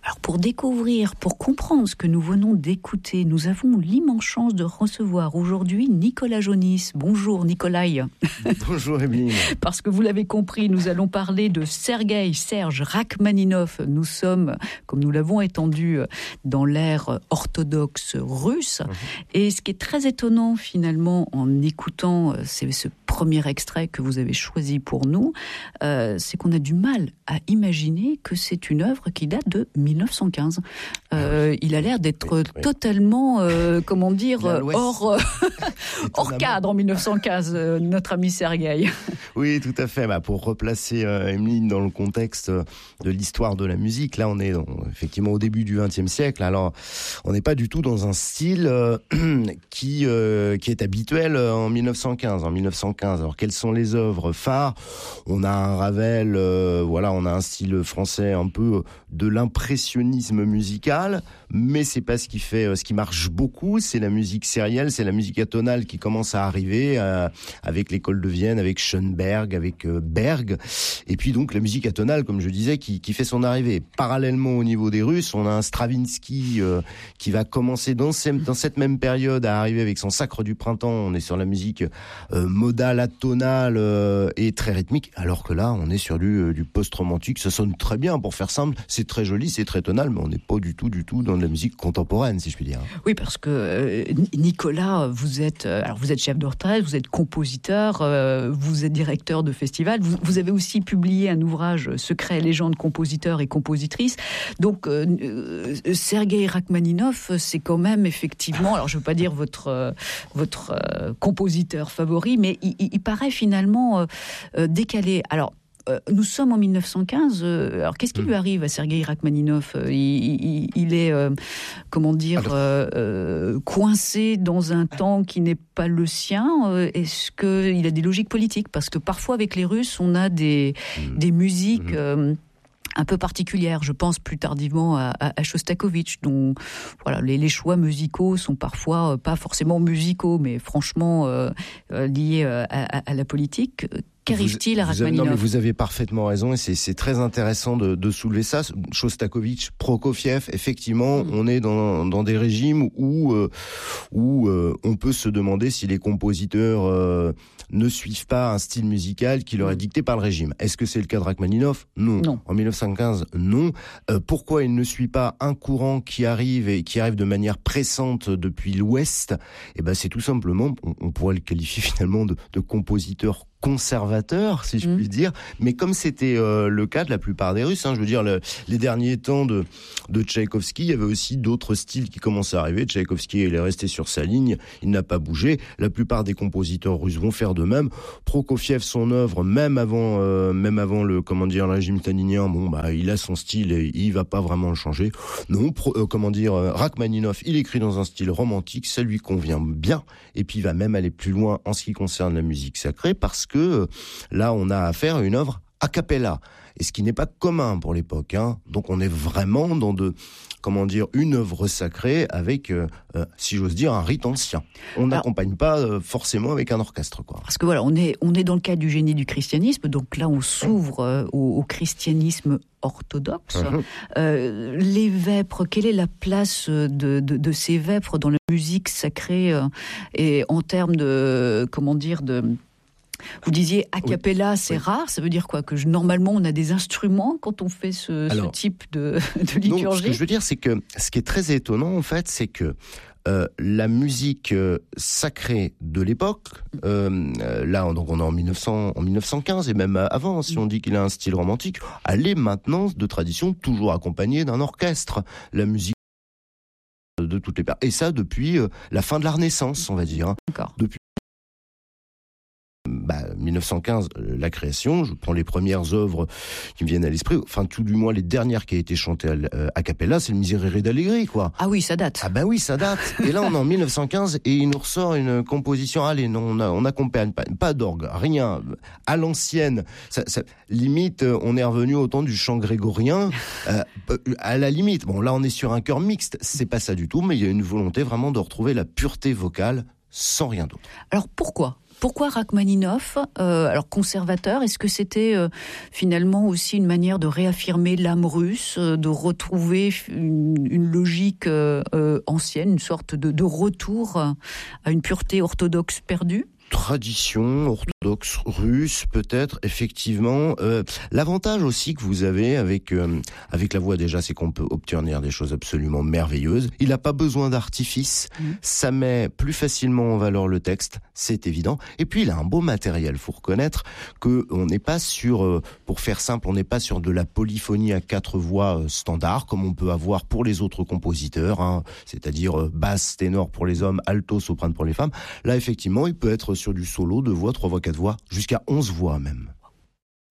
Alors pour découvrir, pour comprendre ce que nous venons d'écouter, nous avons l'immense chance de recevoir aujourd'hui Nicolas Jonis. Bonjour Nicolai. Bonjour Émilie. Parce que vous l'avez compris, nous allons parler de Serge Rachmaninov. Nous sommes, comme nous l'avons entendu, dans l'ère orthodoxe russe. Et ce qui est très étonnant finalement en écoutant ce premier extrait que vous avez choisi pour nous, c'est qu'on a du mal à imaginer que c'est une œuvre qui date de 1915. Il a l'air d'être totalement, hors cadre en 1915, notre ami Sergueï. Oui, tout à fait. Pour replacer Emeline dans le contexte de l'histoire de la musique, là on est effectivement au début du XXe siècle. Alors on n'est pas du tout dans un style qui est habituel en 1915. Alors quelles sont les œuvres phares ? On a un Ravel, on a un style français un peu de l'impressionnisme musical, mais c'est pas ce qui marche beaucoup, c'est la musique sérielle, c'est la musique atonale qui commence à arriver avec l'école de Vienne, avec Schoenberg, avec Berg, et puis donc la musique atonale, comme je disais, qui fait son arrivée. Parallèlement au niveau des Russes, on a un Stravinsky qui va commencer dans cette même période à arriver avec son Sacre du printemps. On est sur la musique modale, atonale et très rythmique, alors que là on est sur du post-romantique. Ça sonne très bien, pour faire simple, c'est très joli, c'est très tonal, mais on n'est pas du tout dans de la musique contemporaine, si je puis dire. Oui, parce que Nicolas, vous êtes chef d'orchestre, vous êtes compositeur, vous êtes directeur de festival, vous avez aussi publié un ouvrage Secrets, légendes, compositeurs et compositrices. Donc Sergueï Rachmaninov, c'est quand même effectivement, alors je ne veux pas dire votre compositeur favori, mais il paraît finalement décalé. Alors nous sommes en 1915. Alors, qu'est-ce qui lui arrive à Sergueï Rachmaninov ? Il est, coincé dans un temps qui n'est pas le sien. Est-ce qu'il a des logiques politiques ? Parce que parfois, avec les Russes, on a des musiques un peu particulière. Je pense plus tardivement à Shostakovich, dont les choix musicaux sont parfois pas forcément musicaux, mais franchement liés à la politique. Qu'arrive-t-il à Rachmaninov ? Vous avez parfaitement raison, et c'est très intéressant de soulever ça. Shostakovich, Prokofiev, effectivement, on est dans des régimes où on peut se demander si les compositeurs ne suivent pas un style musical qui leur est dicté par le régime. Est-ce que c'est le cas de Rachmaninov ? Non. En 1915, non. Pourquoi il ne suit pas un courant qui arrive de manière pressante depuis l'Ouest ? C'est tout simplement, on pourrait le qualifier finalement de compositeur conservateur, si je puis dire, mais comme c'était le cas de la plupart des Russes, je veux dire, les derniers temps de Tchaïkovski, il y avait aussi d'autres styles qui commençaient à arriver. Tchaïkovski, il est resté sur sa ligne, il n'a pas bougé. La plupart des compositeurs russes vont faire de même. Prokofiev, son œuvre, même avant le régime stalinien, il a son style et il va pas vraiment le changer. Non, Rachmaninov, il écrit dans un style romantique, ça lui convient bien, et puis il va même aller plus loin en ce qui concerne la musique sacrée, parce que là, on a affaire à une œuvre a cappella, et ce qui n'est pas commun pour l'époque. Donc on est vraiment dans une œuvre sacrée avec, si j'ose dire, un rite ancien. On n'accompagne pas forcément avec un orchestre, quoi. Parce que on est dans le cadre du génie du christianisme, donc là on s'ouvre au christianisme orthodoxe. Les vêpres, quelle est la place de ces vêpres dans la musique sacrée et en termes vous disiez a cappella, c'est rare, ça veut dire quoi ? Que normalement on a des instruments quand on fait ce type de liturgie ? Non, ce que je veux dire, c'est que ce qui est très étonnant en fait, c'est que la musique sacrée de l'époque, là donc on est en 1915 et même avant, si on dit qu'il a un style romantique, elle est maintenant de tradition toujours accompagnée d'un orchestre. La musique de toutes les personnes, et ça depuis la fin de la Renaissance, on va dire. D'accord. Depuis 1915, la création, je prends les premières œuvres qui me viennent à l'esprit, enfin tout du moins les dernières qui a été chantées a cappella, c'est le Miserere d'Allegri, quoi. Ah oui, ça date. Ah oui, ça date. Et là on est en 1915 et il nous ressort une composition, on accompagne pas d'orgue, rien, à l'ancienne. Ça, limite, on est revenu au temps du chant grégorien, à la limite. Bon, là on est sur un chœur mixte, c'est pas ça du tout, mais il y a une volonté vraiment de retrouver la pureté vocale sans rien d'autre. Alors pourquoi Pourquoi Rachmaninoff, alors conservateur, est-ce que c'était finalement aussi une manière de réaffirmer l'âme russe, de retrouver une logique ancienne, une sorte de retour à une pureté orthodoxe perdue ? Tradition orthodoxe russe, peut-être, effectivement. L'avantage aussi que vous avez avec la voix, déjà, c'est qu'on peut obtenir des choses absolument merveilleuses. Il n'a pas besoin d'artifice. Ça met plus facilement en valeur le texte, c'est évident. Et puis, il a un beau matériel. Faut reconnaître que on n'est pas sur, pour faire simple, on n'est pas sur de la polyphonie à 4 voix standard, comme on peut avoir pour les autres compositeurs, hein, c'est-à-dire basse, ténor pour les hommes, alto, soprano pour les femmes. Là, effectivement, il peut être sur du solo, 2 voix, 3 voix, 4 voix, jusqu'à 11 voix même.